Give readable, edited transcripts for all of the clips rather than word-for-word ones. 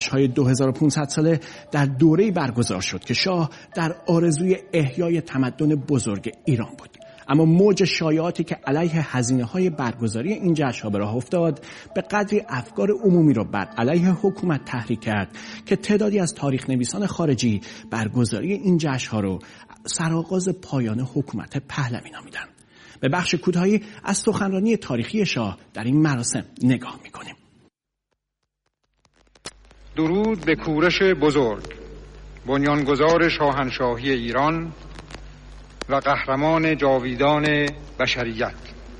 جشن‌های 2500 ساله در دوره‌ای برگزار شد که شاه در آرزوی احیای تمدن بزرگ ایران بود. اما موج شایعاتی که علیه هزینه‌های برگزاری این جشن‌ها به راه افتاد به قدری افکار عمومی را بر علیه حکومت تحریک کرد که تعدادی از تاریخ‌نویسان خارجی برگزاری این جشن‌ها را سرآغاز پایان حکومت پهلوی نامیدند. به بخش کوتاهی از سخنرانی تاریخی شاه در این مراسم نگاه می‌کنیم. درود به کوروش بزرگ، بنیانگذار شاهنشاهی ایران و قهرمان جاویدان بشریت.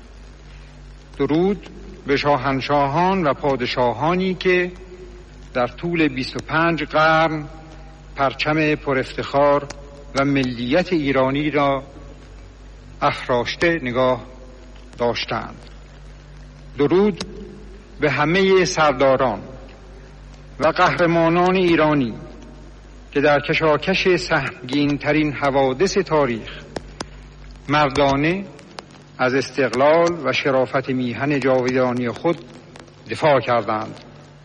درود به شاهنشاهان و پادشاهانی که در طول 25 قرن پرچم پرافتخار و ملیت ایرانی را افراشته نگاه داشتند. درود به همه سرداران و قهرمانان ایرانی که در کشاکش سهمگین ترین حوادث تاریخ مردانه از استقلال و شرافت میهن جاودانی خود دفاع کردند.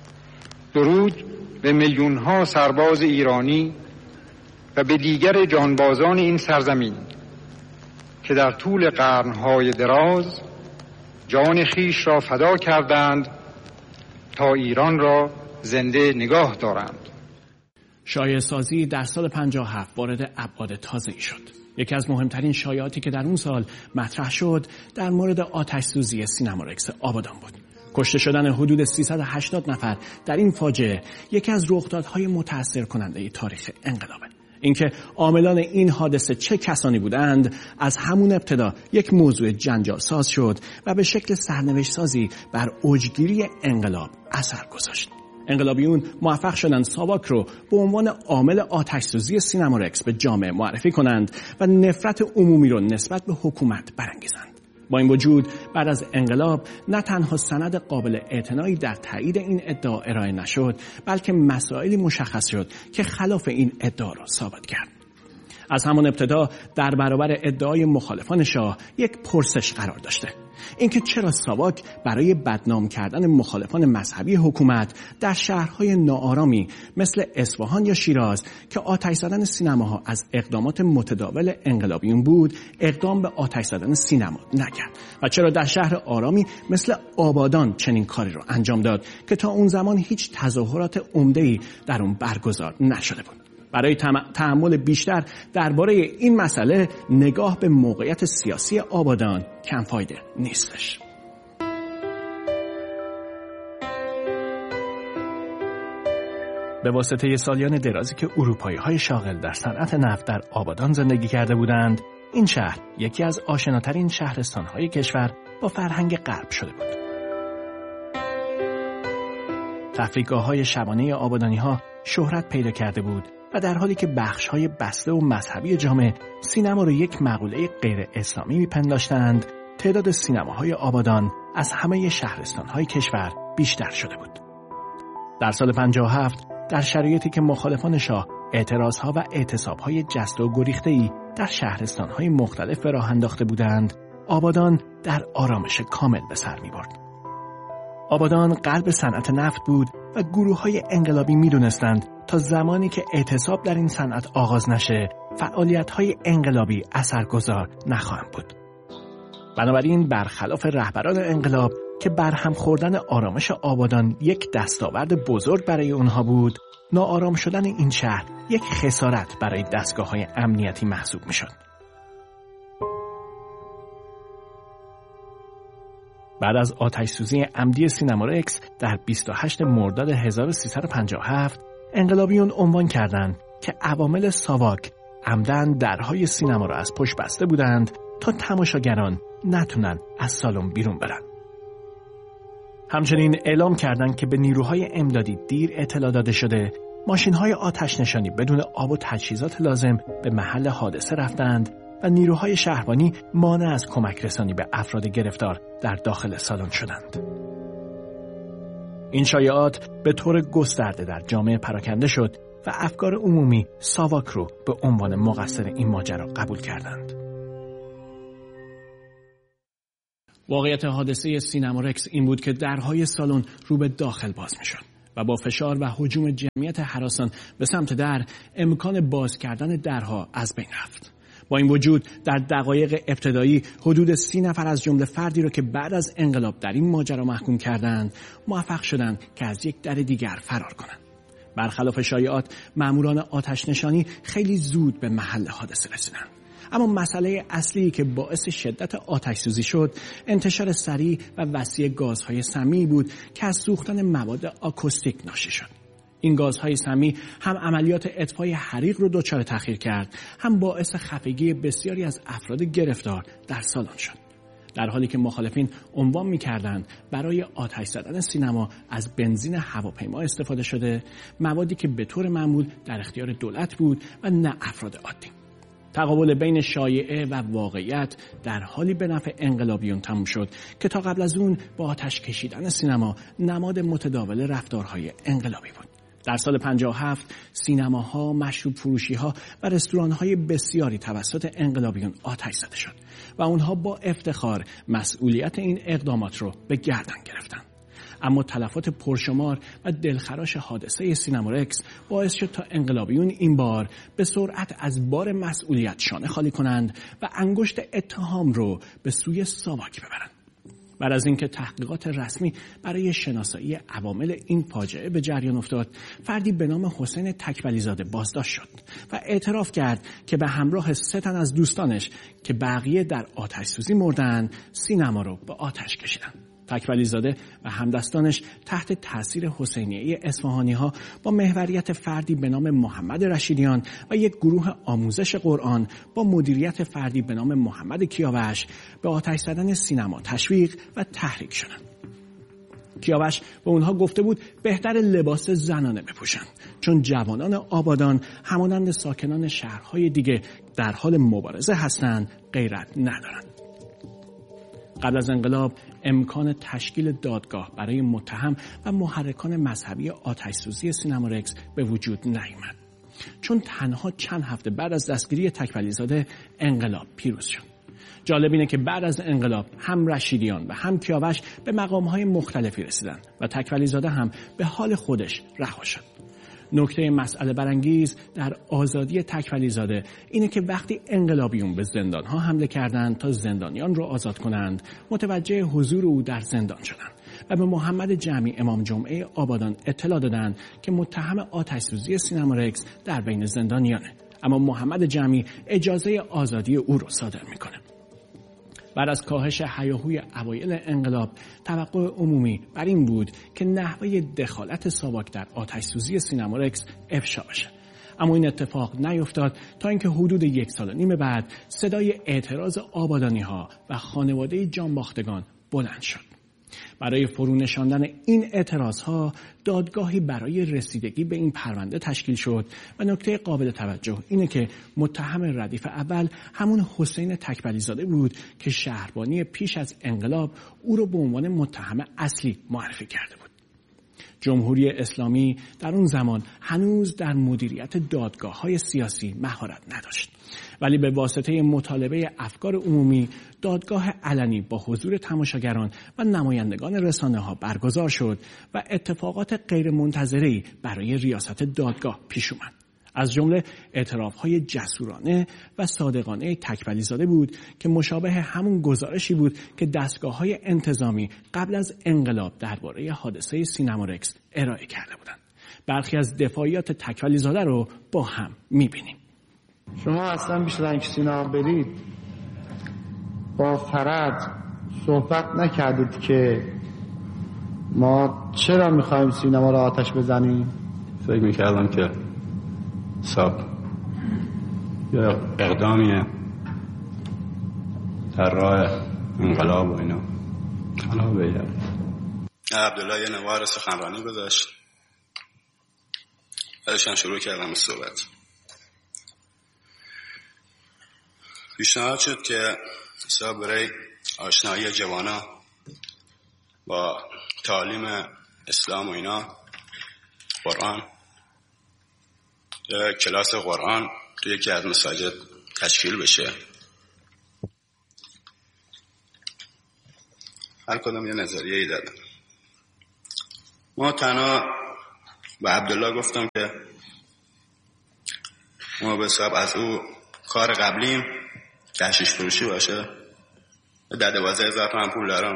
درود به میلیون‌ها سرباز ایرانی و به دیگر جانبازان این سرزمین که در طول قرن‌های دراز جان خیش را فدا کردند تا ایران را زنده نگاه دارند. شایعه سازی در سال 57 وارد ابعاد تازه‌ای شد. یکی از مهمترین شایعاتی که در اون سال مطرح شد در مورد آتش سوزی سینمارکس آبادان بود. کشته شدن حدود 380 نفر در این فاجعه یکی از رخدادهای متأثر کننده تاریخ انقلابه. اینکه عاملان این حادثه چه کسانی بودند از همون ابتدا یک موضوع جنجال ساز شد و به شکل سرنوشت سازی بر اوجگیری انقلاب اثر گذاشت. انقلابیون موفق شدند ساواک رو به عنوان عامل آتش سوزی سینمارکس به جامعه معرفی کنند و نفرت عمومی رو نسبت به حکومت برانگیزند. با این وجود بعد از انقلاب نه تنها سند قابل اعتنایی در تایید این ادعا ارائه نشد، بلکه مسائلی مشخص شد که خلاف این ادعا را ثابت کرد. از همان ابتدا در برابر ادعای مخالفان شاه یک پرسش قرار داشته. اینکه چرا ساواک برای بدنام کردن مخالفان مذهبی حکومت در شهرهای ناآرامی مثل اصفهان یا شیراز که آتش زدن سینماها از اقدامات متداول انقلابیون بود، اقدام به آتش زدن سینما نکرد و چرا در شهر آرامی مثل آبادان چنین کاری رو انجام داد که تا اون زمان هیچ تظاهرات عمده‌ای در اون برگزار نشده بود. برای تأمل بیشتر درباره این مسئله نگاه به موقعیت سیاسی آبادان کم فایده نیستش. به واسطه سالیان درازی که اروپایی‌های شاغل در صنعت نفت در آبادان زندگی کرده بودند، این شهر یکی از آشناترین شهرستان‌های کشور با فرهنگ غرب شده بود. تفریحگاه‌های شبانه آبادانی‌ها شهرت پیدا کرده بود و در حالی که بخش‌های بسته و مذهبی جامعه سینما را یک مقوله غیر اسلامی می‌پنداشتند، تعداد سینماهای آبادان از همه شهرستان‌های کشور بیشتر شده بود. در سال 57 در شرایطی که مخالفان شاه اعتراضها و اعتصاب‌های جسته و گریخته‌ای در شهرستان‌های مختلف راه انداخته بودند، آبادان در آرامش کامل به سر می‌برد. آبادان قلب صنعت نفت بود و گروه‌های انقلابی می‌دونستند تا زمانی که اعتصاب در این صنعت آغاز نشه، فعالیت‌های انقلابی اثرگذار نخواهند بود. بنابراین برخلاف رهبران انقلاب که برهم خوردن آرامش آبادان یک دستاورد بزرگ برای اونها بود، ناآرام شدن این شهر یک خسارت برای دستگاه‌های امنیتی محسوب می‌شد. بعد از آتش‌سوزی عمدی سینمارکس در 28 مرداد 1357 انقلابیون عنوان کردند که عوامل ساواک عمدن درهای سینما را از پشت بسته بودند تا تماشاگران نتونن از سالن بیرون برن. همچنین اعلام کردند که به نیروهای امدادی دیر اطلاع داده شده، ماشین‌های آتش نشانی بدون آب و تجهیزات لازم به محل حادثه رفتند و نیروهای شهربانی مانع از کمک رسانی به افراد گرفتار در داخل سالن شدند. این شایعات به طور گسترده در جامعه پراکنده شد و افکار عمومی ساواک رو به عنوان مقصر این ماجرا قبول کردند. واقعیت حادثه سینمارکس این بود که درهای سالن رو به داخل باز می‌شد و با فشار و هجوم جمعیت هراسان به سمت در، امکان باز کردن درها از بین رفت. با این وجود در دقایق ابتدایی حدود 30 نفر از جمله فردی را که بعد از انقلاب در این ماجرا محکوم کردند موفق شدند که از یک در دیگر فرار کنند. برخلاف شایعات، ماموران آتش نشانی خیلی زود به محل حادثه رسیدند. اما مسئله اصلی که باعث شدت آتش سوزی شد انتشار سریع و وسیع گازهای سمی بود که از سوختن مواد آکوستیک ناشی شد. این گازهای سمی هم عملیات اطفای حریق رو دچار تأخیر کرد، هم باعث خفگی بسیاری از افراد گرفتار در سالن شد. در حالی که مخالفین عنوان می‌کردند برای آتش زدن سینما از بنزین هواپیما استفاده شده، موادی که به طور معمول در اختیار دولت بود و نه افراد عادی. تقابل بین شایعه و واقعیت در حالی به نفع انقلابیون تموم شد که تا قبل از اون با آتش کشیدن سینما نماد متداول رفتارهای انقلابی بود. در سال 57 سینماها، مشروب فروشی‌ها و رستوران‌های بسیاری توسط انقلابیون آتش زده شد و اونها با افتخار مسئولیت این اقدامات رو به گردن گرفتند. اما تلفات پرشمار و دلخراش حادثه سینمارکس باعث شد تا انقلابیون این بار به سرعت از بار مسئولیت شانه خالی کنند و انگشت اتهام رو به سوی ساواک ببرند. بعد از اینکه تحقیقات رسمی برای شناسایی عوامل این فاجعه به جریان افتاد، فردی به نام حسین تکولی‌زاده بازداشت شد و اعتراف کرد که به همراه 3 تن از دوستانش که بقیه در آتش سوزی مردند، سینما رو به آتش کشیدند. تکولی‌زاده و همدستانش تحت تاثیر حسینیه اصفهانی‌ها با محوریت فردی به نام محمد رشیدیان و یک گروه آموزش قرآن با مدیریت فردی به نام محمد کیاوش به آتش زدن سینما تشویق و تحریک شدند. کیاوش به اونها گفته بود بهتر لباس زنانه بپوشند، چون جوانان آبادان همانند ساکنان شهرهای دیگه در حال مبارزه هستند، غیرت ندارند. قبل از انقلاب امکان تشکیل دادگاه برای متهم و محرکان مذهبی آتش‌سوزی سینمارکس به وجود نیامد، چون تنها چند هفته بعد از دستگیری تکولی‌زاده انقلاب پیروز شد. جالب اینه که بعد از انقلاب هم رشیدیان و هم کیاوش به مقام‌های مختلفی رسیدند و تکولی‌زاده هم به حال خودش رها شد. نکته مسئله برانگیز در آزادی تکولی‌زاده اینه که وقتی انقلابیون به زندان‌ها حمله کردند تا زندانیان رو آزاد کنند، متوجه حضور او در زندان شدند و به محمد جمعی امام جمعه آبادان اطلاع دادند که متهم آتش‌سوزی سینمارکس در بین زندانیانه، اما محمد جمعی اجازه آزادی او رو صادر میکنه. بعد از کاهش هیاهوی اوایل انقلاب، توقع عمومی بر این بود که نحوه دخالت ساواک در آتش‌سوزی سینمارکس افشا بشه. اما این اتفاق نیفتاد تا اینکه حدود 1.5 سال بعد صدای اعتراض آبادانی‌ها و خانواده جانباختگان بلند شد. برای فرو نشاندن این اعتراضها دادگاهی برای رسیدگی به این پرونده تشکیل شد و نکته قابل توجه اینه که متهم ردیف اول همون حسین تکولی‌زاده بود که شهربانی پیش از انقلاب او رو به عنوان متهم اصلی معرفی کرده بود. جمهوری اسلامی در اون زمان هنوز در مدیریت دادگاه‌های سیاسی مهارت نداشت، ولی به واسطه مطالبه افکار عمومی دادگاه علنی با حضور تماشاگران و نمایندگان رسانه‌ها برگزار شد و اتفاقات غیرمنتظره‌ای برای ریاست دادگاه پیش اومد. از جمله اعتراف‌های جسورانه و صادقانه تکولی‌زاده بود که مشابه همون گزارشی بود که دستگاه‌های انتظامی قبل از انقلاب درباره حادثه سینمارکس ارائه کرده بودند. برخی از دفاعیات تکولی‌زاده رو با هم می‌بینیم. شما اصلا بیشتر اینکه سینما برید با فرد صحبت نکردید که ما چرا می‌خوایم سینما رو آتش بزنیم؟ فکر می‌کردم که یا اقدامیه در راه انقلاب و اینا. حالا بگم عبدالله یه نوار سخنرانی گذاشت، بعدشم شروع کردم به صحبت. پیشنهاد شد که برای آشنایی جوانا با تعالیم اسلام و اینا، قرآن، کلاس قرآن تو یکی از مساجد تشکیل بشه. هر کدوم یه نظریه‌ای دادن. ما تنها با عبدالله گفتم که ما به حساب از او کار قبلیم کشیش فروشی باشه، 12,000 تومان پول دارم،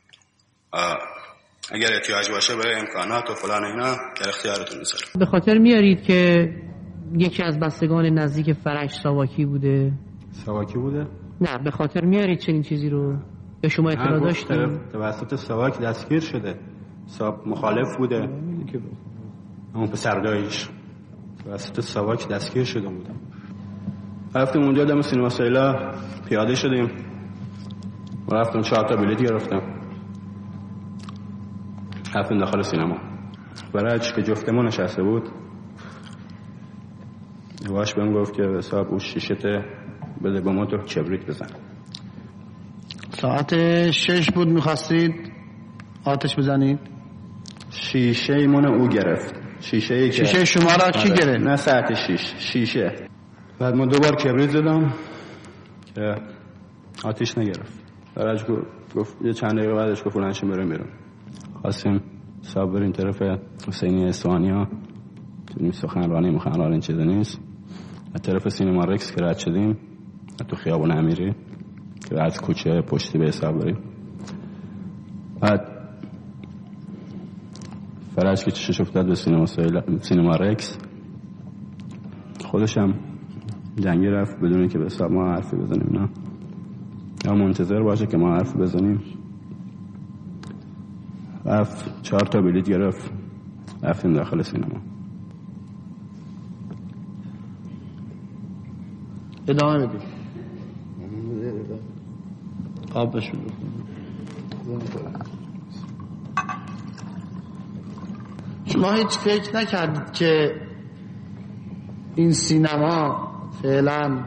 اگر احتیاج باشه برای امکانات و فلان اینا در اختیارتون میذارم. به خاطر میارید که یکی از بستگان نزدیک فرج ساواکی بوده؟ ساواکی بوده؟ نه، به خاطر میارید چنین چیزی رو؟ یا شما اطلاع داشتید؟ توسط ساواک دستگیر شده، مخالف بوده، اون پسردایش توسط ساواک دستگیر شده بوده. رفتیم اونجا دم سینما سیلا پیاده شدیم و رفتم 4 تا بلیط گرفتم، رفتیم داخل سینما. فرج که جفتمون نشسته بود یواش بهم گفت که حساب اون شیشته بده به ما تو کبریت بزن. ساعت 6 بود میخواستید آتش بزنید؟ شیشه ایمون او گرفت. شیشه شما را کی گرفت؟ نه ساعت 6 شیشه. بعد ما 2 بار کبریت زدم که آتش نگرفت. فرج گفت یه چند دقیقه بعدش گفت فلانشون بریم بیرون. خواستیم صاحب بریم طرف حسینی اصفهانیا، تو سخنرانی مخنران این چیزا نیست. از طرف سینما رکس که رد شدیم تو خیابون امیری که از کوچه پشتی به حساب بریم. بعد فرج که چشش افتاد به سینما رکس، خودش هم جنگی رفت بدون که به حساب ما حرفی بزنیم، نه یا منتظر باشه که ما حرف بزنیم. رفت 4 تا بلیط گرفت، رفتیم داخل سینما. ادامه بدید. آب بشون. شما هیچ فکر نکردید که این سینما فعلا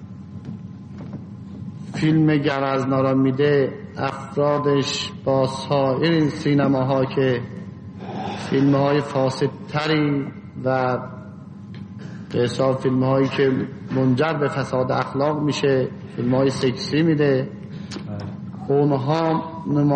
فیلم گرزنا را میده افرادش با سایر این سینماها که فیلم‌های فاسدتری و به حساب فیلم‌هایی که منجر به فساد اخلاق میشه، فیلم‌های سکسی میده، اونها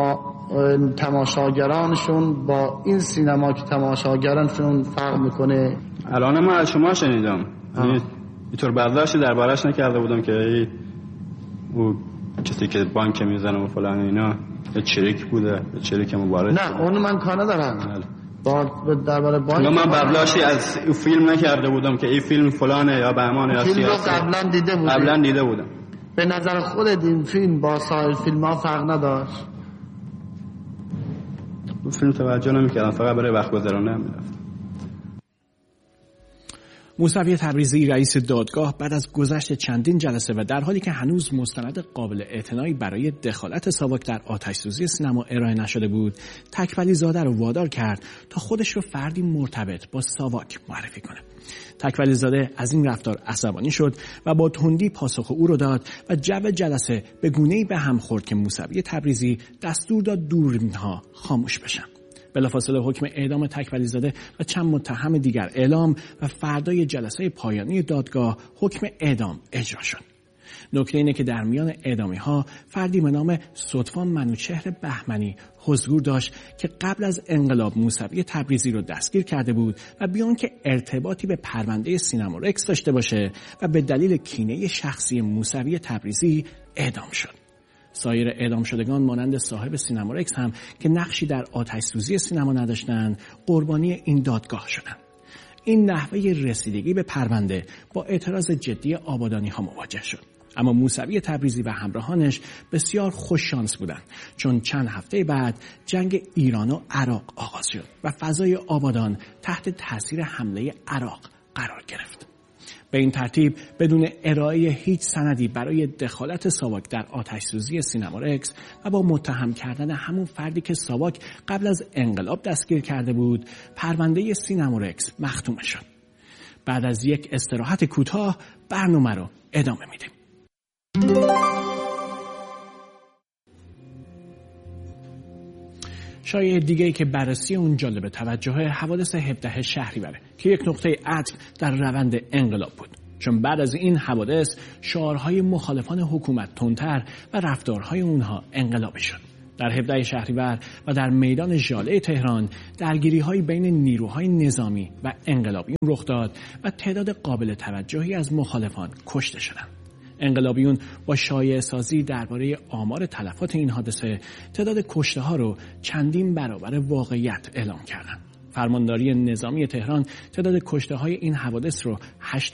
تماشاگرانشون با این سینما که تماشاگرانشون فرق میکنه. الان من از شما شنیدم اینطور برداشتی دربارش نکرده بودم که او کسی که بانک میزنه و فلان اینا یه چریک بوده، یه چریک مبارک. نه اونو من کار ندارم. درباره بانک من برداشتی از این فیلم نکرده بودم که این فیلم فلانه یا بهمان یا سیاسی. فیلم رو قبلا دیده بودم. به نظر خودت این فیلم با سایر فیلم ها فرق نداشت؟ فیلم توجه نمی‌کردم، فقط برای وقت گذرانه می‌رفتم. موسوی تبریزی رئیس دادگاه بعد از گذشت چندین جلسه و در حالی که هنوز مستند قابل اعتنایی برای دخالت ساواک در آتش‌سوزی سینما ارائه نشده بود، تکولی زاده رو وادار کرد تا خودش رو فردی مرتبط با ساواک معرفی کنه. تکولی زاده از این رفتار عصبانی شد و با تندی پاسخ او رو داد و جو جلسه به گونه‌ای به هم خورد که موسوی تبریزی دستور داد دوربین‌ها خاموش بشن. بلافاصله حکم اعدام تکولی زاده و چند متهم دیگر اعلام و فردای جلسه پایانی دادگاه حکم اعدام اجرا شد. نکته اینه که در میان اعدامی‌ها فردی به نام صدفان منوچهر بهمنی حضور داشت که قبل از انقلاب موسوی تبریزی رو دستگیر کرده بود و بیان که ارتباطی به پرونده سینما رکس داشته باشه و به دلیل کینه شخصی موسوی تبریزی اعدام شد. سایر اعدام شدگان مانند صاحب سینما رکس هم که نقشی در آتش‌سوزی سینما نداشتند قربانی این دادگاه شدند. این نحوه رسیدگی به پرونده با اعتراض جدی آبادانی‌ها مواجه شد. اما موسوی تبریزی و همراهانش بسیار خوش شانس بودند، چون چند هفته بعد جنگ ایران و عراق آغاز شد و فضای آبادان تحت تاثیر حمله عراق قرار گرفت. به این ترتیب بدون ارائه هیچ سندی برای دخالت ساواک در آتش‌سوزی سینما رکس و با متهم کردن همون فردی که ساواک قبل از انقلاب دستگیر کرده بود، پرونده سینما رکس مختوم شد. بعد از یک استراحت کوتاه برنامه رو ادامه میدیم. شایعه دیگه‌ای که بررسی اون جالب توجه حوادث 17 شهریوره که یک نقطه عطف در روند انقلاب بود، چون بعد از این حوادث شعارهای مخالفان حکومت تندتر و رفتارهای اونها انقلابی شد. در 17 شهریور و در میدان ژاله تهران درگیری‌های بین نیروهای نظامی و انقلابیون رخ داد و تعداد قابل توجهی از مخالفان کشته شدند. انقلابیون با شایعه‌سازی درباره آمار تلفات این حادثه تعداد کشته‌ها رو چندین برابر واقعیت اعلام کردند. فرمانداری نظامی تهران تعداد کشته‌های این حوادث رو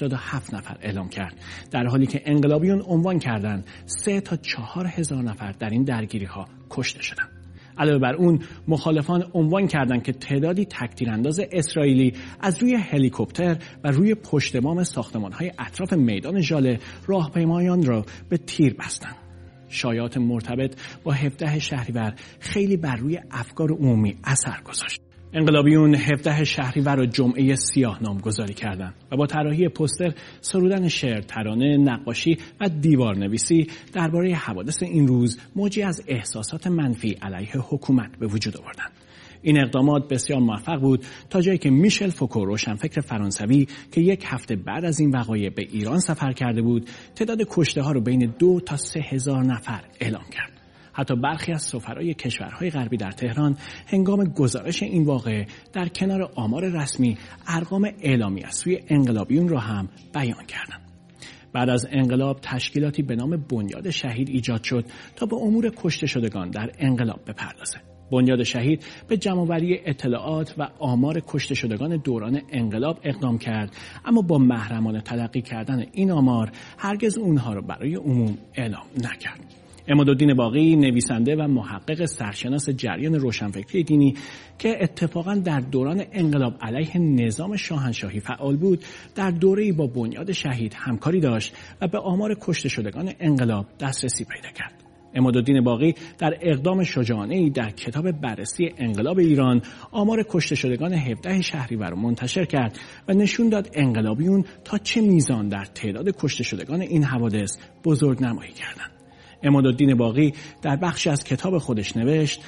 87 نفر اعلام کرد، در حالی که انقلابیون عنوان کردند 3 تا 4,000 نفر در این درگیری‌ها کشته شدند. علاوه بر اون مخالفان عنوان کردند که تعدادی تک‌تیرانداز اسرائیلی از روی هلیکوپتر و روی پشت بام ساختمان‌های اطراف میدان ژاله راهپیمایان را به تیر بستند. شایعات مرتبط با 17 شهریور خیلی بر روی افکار عمومی اثر گذاشت. انقلابیون 17 شهریور را جمعه سیاه نامگذاری کردند و با طراحی پوستر، سرودن شعر، ترانه، نقاشی و دیوارنویسی درباره حوادث این روز موجی از احساسات منفی علیه حکومت به وجود آوردند. این اقدامات بسیار موفق بود تا جایی که میشل فوکو، روشنفکر فرانسوی که 1 هفته بعد از این وقایع به ایران سفر کرده بود، تعداد کشته‌ها را بین 2 تا 3,000 نفر اعلام کرد. حتی برخی از سفرای کشورهای غربی در تهران هنگام گزارش این واقعه در کنار آمار رسمی ارقام اعلامی از سوی انقلابیون را هم بیان کردند. بعد از انقلاب تشکیلاتی به نام بنیاد شهید ایجاد شد تا به امور کشته شدگان در انقلاب بپردازه. بنیاد شهید به جمع‌آوری اطلاعات و آمار کشته شدگان دوران انقلاب اقدام کرد، اما با محرمانه تلقی کردن این آمار هرگز اونها را برای عموم اعلام نکرد. عمادالدین باقی، نویسنده و محقق سرشناس جریان روشنفکری دینی که اتفاقاً در دوران انقلاب علیه نظام شاهنشاهی فعال بود، در دوره‌ای با بنیاد شهید همکاری داشت و به آمار کشته شدگان انقلاب دسترسی پیدا کرد. عمادالدین باقی در اقدام شجاعانه‌ای در کتاب بررسی انقلاب ایران آمار کشته شدگان 17 شهریور را منتشر کرد و نشون داد انقلابیون تا چه میزان در تعداد کشته شدگان این حوادث بزرگنمایی کردند. عمادالدین باقی در بخشی از کتاب خودش نوشت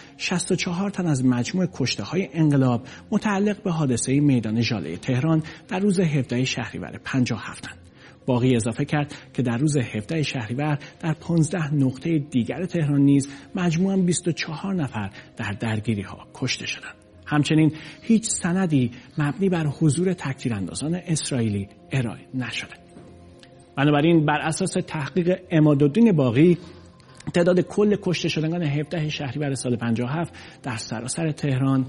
64 تن از مجموع کشته‌های انقلاب متعلق به حادثه میدان ژاله تهران در روز 17 شهریور 57 تن. باقی اضافه کرد که در روز 17 شهریور در 15 نقطه دیگر تهران نیز مجموعاً 24 نفر در درگیری‌ها کشته شدند. همچنین هیچ سندی مبنی بر حضور تک‌تیراندازان اسرائیلی ارائه نشده. بنابراین بر اساس تحقیق عمادالدین باقی تعداد کل کشته شدگان 17 شهریور سال 57 در سراسر تهران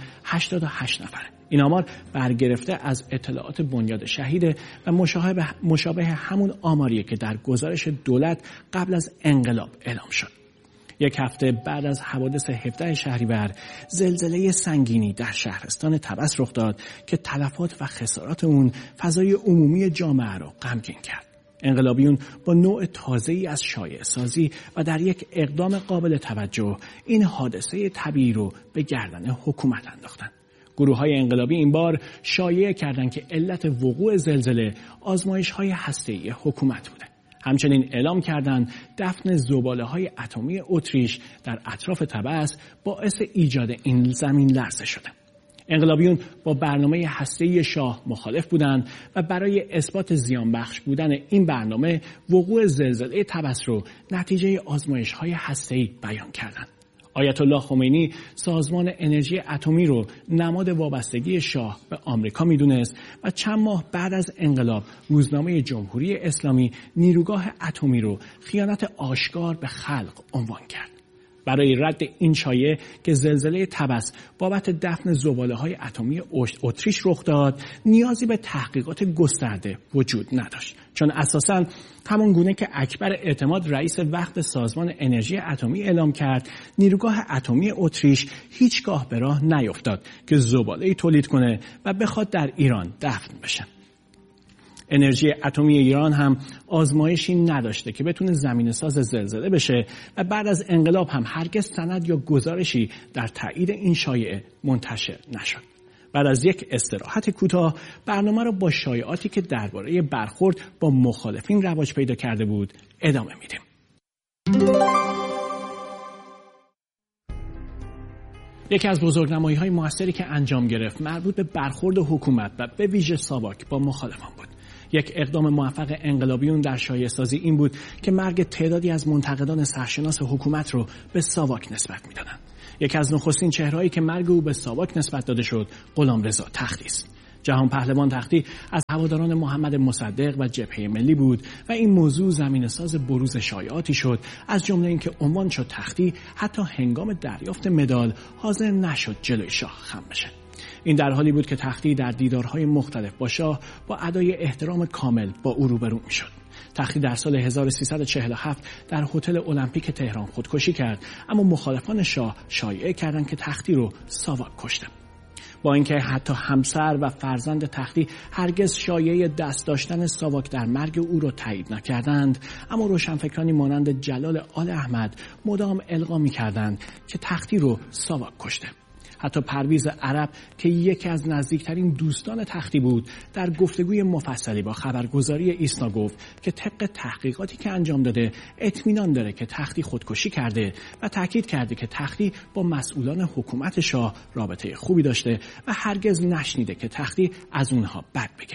88 نفره. این آمار برگرفته از اطلاعات بنیاد شهیده و مشابه همون آماریه که در گزارش دولت قبل از انقلاب اعلام شد. 1 هفته بعد از حوادث 17 شهریور زلزله سنگینی در شهرستان طبس رخ داد که تلفات و خسارات اون فضای عمومی جامعه را غمگین کرد. انقلابیون با نوع تازه‌ای از شایعه‌سازی و در یک اقدام قابل توجه این حادثه طبیعی رو به گردن حکومت انداختند. گروه‌های انقلابی این بار شایعه کردند که علت وقوع زلزله آزمایش‌های هسته‌ای حکومت بوده. همچنین اعلام کردند دفن زباله‌های اتمی اتریش در اطراف طبس باعث ایجاد این زمین لرزه شده. انقلابیون با برنامه هسته‌ای شاه مخالف بودند و برای اثبات زیانبخش بودن این برنامه وقوع زلزله طبس رو نتیجه آزمایش‌های هسته‌ای بیان کردند. آیت الله خمینی سازمان انرژی اتمی رو نماد وابستگی شاه به آمریکا میدونست و چند ماه بعد از انقلاب روزنامه جمهوری اسلامی نیروگاه اتمی رو خیانت آشکار به خلق عنوان کرد. برای رد این شایعه که زلزله طبس بابت دفن زباله‌های اتمی اتریش رخ داد، نیازی به تحقیقات گسترده وجود نداشت، چون اساساً همون گونه که اکبر اعتماد رئیس وقت سازمان انرژی اتمی اعلام کرد، نیروگاه اتمی اتریش هیچگاه به راه نیفتاد که زباله‌ای تولید کنه و بخواد در ایران دفن بشه. انرژی اتمی ایران هم آزمایشی نداشته که بتونه زمینه‌ساز زلزله بشه و بعد از انقلاب هم هرگز سند یا گزارشی در تایید این شایعه منتشر نشد. بعد از یک استراحت کوتاه برنامه را با شایعاتی که درباره برخورد با مخالفین رواج پیدا کرده بود ادامه میدیم. یکی از بزرگنمایی‌های موثری که انجام گرفت مربوط به برخورد حکومت و به ویژه ساواک با مخالفان بود. یک اقدام موفق انقلابیون در شایعه‌سازی این بود که مرگ تعدادی از منتقدان سرشناس حکومت رو به ساواک نسبت می‌دادند. یکی از نخستین چهرهایی که مرگ او به ساواک نسبت داده شد غلامرضا تختی است. جهان پهلوان تختی از هواداران محمد مصدق و جبهه ملی بود و این موضوع زمینه‌ساز بروز شایعاتی شد، از جمله اینکه عنوان شد تختی حتی هنگام دریافت مدال حاضر نشد جلوی شاه خم بشه. این در حالی بود که تختی در دیدارهای مختلف با شاه با ادای احترام کامل با او روبرو میشد. تختی در سال 1347 در هتل المپیک تهران خودکشی کرد، اما مخالفان شاه شایعه کردند که تختی رو ساواک کشته. با اینکه حتی همسر و فرزند تختی هرگز شایعه دست داشتن ساواک در مرگ او را تایید نکردند، اما روشنفکرانی مانند جلال آل احمد مدام القا می‌کردند که تختی رو ساواک کشته. حتی پرویز عرب که یکی از نزدیکترین دوستان تختی بود در گفتگوی مفصلی با خبرگزاری ایسنا گفت که طبق تحقیقاتی که انجام داده اطمینان داره که تختی خودکشی کرده و تاکید کرده که تختی با مسئولان حکومت شاه رابطه خوبی داشته و هرگز نشنیده که تختی از اونها بد بگه.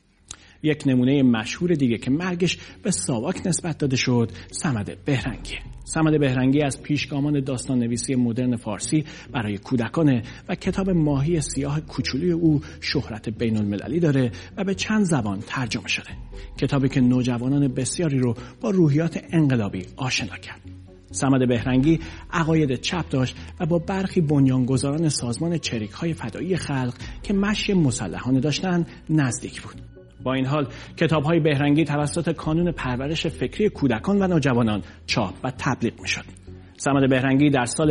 یک نمونه مشهور دیگه که مرگش به ساواک نسبت داده شد صمد بهرنگی. صمد بهرنگی از پیشگامان داستان نویسی مدرن فارسی برای کودکانه و کتاب ماهی سیاه کوچولوی او شهرت بین المللی داره و به چند زبان ترجمه شده. کتابی که نوجوانان بسیاری رو با روحیات انقلابی آشنا کرد. صمد بهرنگی عقاید چپ داشت و با برخی بنیانگذاران سازمان چریک‌های فدایی خلق که مشی مسلحانه داشتن نزدیک بود. با این حال کتاب‌های بهرنگی توسط کانون پرورش فکری کودکان و نوجوانان چاپ و تبلیغ می‌شد. صمد بهرنگی در سال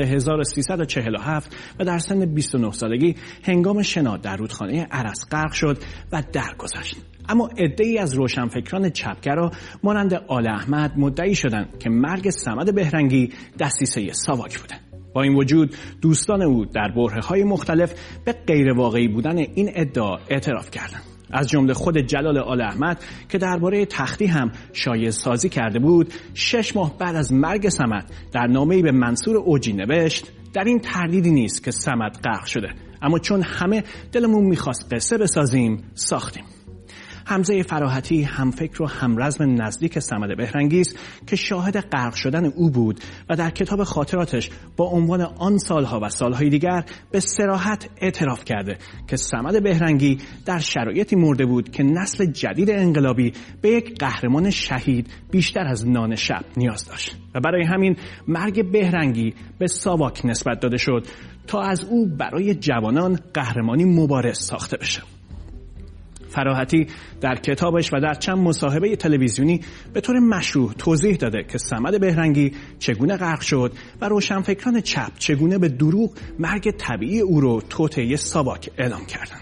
1347 و در سن 29 سالگی هنگام شنا در رودخانه ارس غرق شد و درگذشت. اما عده‌ای از روشنفکران چپگرا مانند آل احمد مدعی شدند که مرگ صمد بهرنگی دسیسه ساواک بوده. با این وجود دوستان او در برهه‌های مختلف به غیر واقعی بودن این ادعا اعتراف کردند. از جمله خود جلال آل احمد که درباره تختی هم شایعه سازی کرده بود، 6 ماه بعد از مرگ صمد در نامه‌ای به منصور اوجی نوشت: در این تردیدی نیست که صمد غرق شده، اما چون همه دلمون می‌خواست قصه بسازیم ساختیم. حمزه فراحتی همفکر و همرزم نزدیک صمد بهرنگی است که شاهد غرق شدن او بود و در کتاب خاطراتش با عنوان آن سالها و سالهای دیگر به صراحت اعتراف کرده که صمد بهرنگی در شرایطی مرده بود که نسل جدید انقلابی به یک قهرمان شهید بیشتر از نان شب نیاز داشت و برای همین مرگ بهرنگی به ساواک نسبت داده شد تا از او برای جوانان قهرمانی مبارز ساخته بشه. فراحتی در کتابش و در چند مصاحبه تلویزیونی به طور مشروح توضیح داده که صمد بهرنگی چگونه غرق شد و روشنفکران چپ چگونه به دروغ مرگ طبیعی او رو توطئه ساواک اعلام کردند.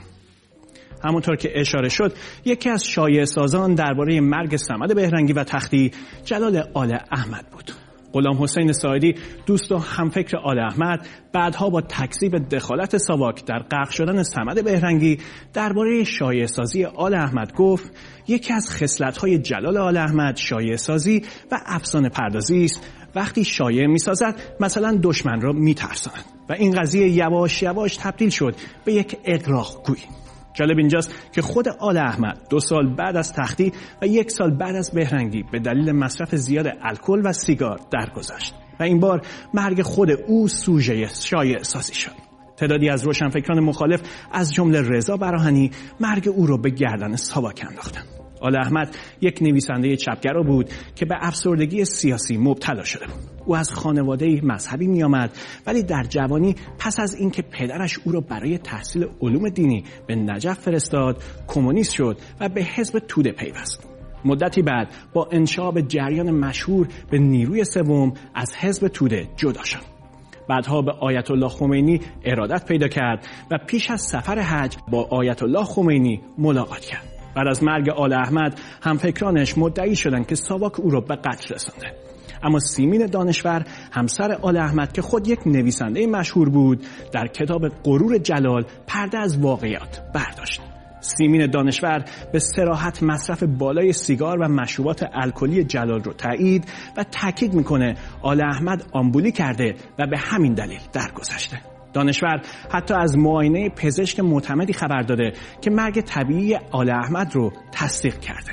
همونطور که اشاره شد، یکی از شایعه سازان درباره مرگ صمد بهرنگی و تختی جلال آل احمد بود. غلام حسین ساعدی دوست و همفکر آل احمد بعدها با تکذیب دخالت ساواک در غرق شدن صمد بهرنگی درباره شایعه سازی آل احمد گفت: یکی از خصلت‌های جلال آل احمد شایعه سازی و افسانه پردازی است. وقتی شایعه می‌سازد مثلا دشمن را می‌ترساند و این قضیه یواش یواش تبدیل شد به یک اغراق گویی. جالب اینجاست که خود آل احمد 2 سال بعد از تختی و 1 سال بعد از بهرنگی به دلیل مصرف زیاد الکل و سیگار درگذشت و این بار مرگ خود او سوژه شایعه سازی شد. تعدادی از روشنفکران مخالف از جمله رضا براهنی مرگ او را به گردن ساواک انداختند. آل احمد یک نویسنده چپگرا بود که به افسردگی سیاسی مبتلا شده بود. او از خانواده مذهبی می آمد، ولی در جوانی پس از اینکه پدرش او را برای تحصیل علوم دینی به نجف فرستاد، کمونیست شد و به حزب توده پیوست. مدتی بعد با انشعاب جریان مشهور به نیروی سوم از حزب توده جدا شد. بعدها به آیت الله خمینی ارادت پیدا کرد و پیش از سفر حج با آیت الله خمینی ملاقات کرد. بعد از مرگ آل احمد همفکرانش مدعی شدند که ساواک او را به قتل رسانده. اما سیمین دانشور همسر آل احمد که خود یک نویسنده مشهور بود در کتاب غرور جلال پرده از واقعیات برداشت. سیمین دانشور به صراحت مصرف بالای سیگار و مشروبات الکلی جلال رو تایید و تاکید میکنه آل احمد آمبولی کرده و به همین دلیل درگذشته. دانشور حتی از معاینه پزشک معتمدی خبر داده که مرگ طبیعی آل احمد رو تصدیق کرده.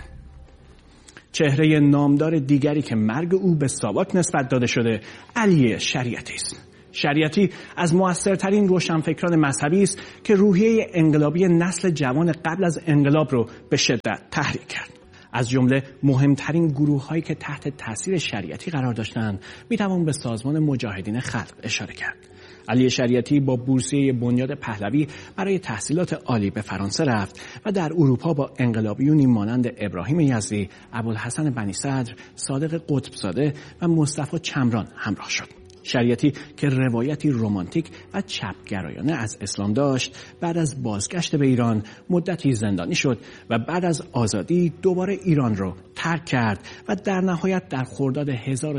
چهره نامدار دیگری که مرگ او به ساواک نسبت داده شده علی شریعتی است. شریعتی از مؤثرترین روشنفکران مذهبی است که روحیه انقلابی نسل جوان قبل از انقلاب رو به شدت تحریک کرد. از جمله مهمترین گروه‌هایی که تحت تاثیر شریعتی قرار داشتند میتوان به سازمان مجاهدین خلق اشاره کرد. علی شریعتی با بورسیه بنیاد پهلوی برای تحصیلات عالی به فرانسه رفت و در اروپا با انقلابیونی مانند ابراهیم یزدی، ابوالحسن بنی صدر، صادق قطبزاده و مصطفی چمران همراه شد. شریعتی که روایتی رمانتیک و چپگرایانه از اسلام داشت، بعد از بازگشت به ایران مدتی زندانی شد و بعد از آزادی دوباره ایران را ترک کرد و در نهایت در خرداد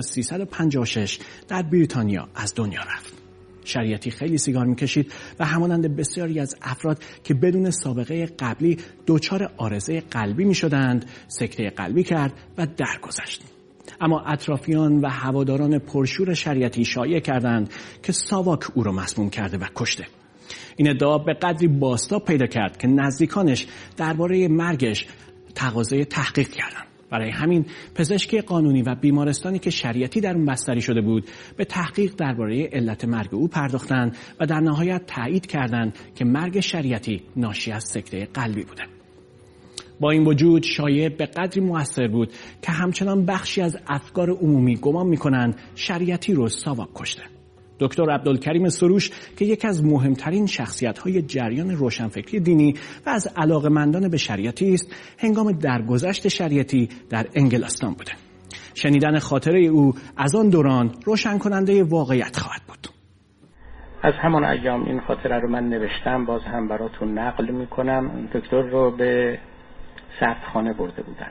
1356 در بریتانیا از دنیا رفت. شریعتی خیلی سیگار میکشید و همانند بسیاری از افراد که بدون سابقه قبلی دچار عارضه قلبی میشدند، سکته قلبی کرد و درگذشت. اما اطرافیان و هواداران پرشور شریعتی شایعه کردند که ساواک او را مسموم کرده و کشته. این ادعا به قدری بازتاب پیدا کرد که نزدیکانش درباره مرگش تقاضای تحقیق کردند. برای همین پزشکی قانونی و بیمارستانی که شریعتی در اون بستری شده بود به تحقیق درباره علت مرگ او پرداختند و در نهایت تایید کردند که مرگ شریعتی ناشی از سکته قلبی بوده. با این وجود شایعه به قدری مؤثر بود که همچنان بخشی از افکار عمومی گمان می‌کنند شریعتی رو ساواک کشته. دکتر عبدالکریم سروش که یکی از مهمترین شخصیت‌های جریان روشنفکری دینی و از علاقه‌مندان به شریعتی است، هنگام درگذشت شریعتی در انگلستان بوده. شنیدن خاطره او از آن دوران روشن کننده واقعیت خواهد بود. از همان ایام این خاطره رو من نوشتم، باز هم براتون نقل می‌کنم. دکتر رو به سردخانه برده بودن